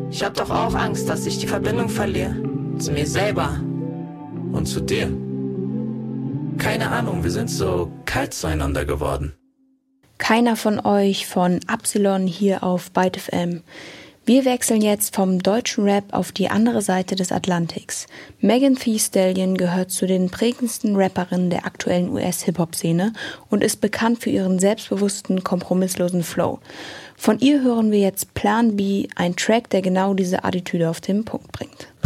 Ich hab doch auch Angst, dass ich die Verbindung verliere. Zu mir selber. Und zu dir? Keine Ahnung, wir sind so kalt zueinander geworden. Keiner von euch von Absilon hier auf Byte FM. Wir wechseln jetzt vom deutschen Rap auf die andere Seite des Atlantiks. Megan Thee Stallion gehört zu den prägendsten Rapperinnen der aktuellen US-Hip-Hop-Szene und ist bekannt für ihren selbstbewussten, kompromisslosen Flow. Von ihr hören wir jetzt Plan B, ein Track, der genau diese Attitüde auf den Punkt bringt.